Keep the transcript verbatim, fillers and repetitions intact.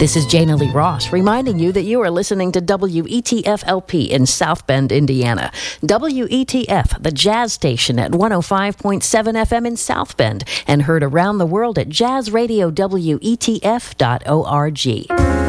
This is Jana Lee Ross reminding you that you are listening to W E T F L P in South Bend, Indiana. W E T F, the jazz station at one oh five point seven F M in South Bend, and heard around the world at jazz radio W E T F dot org.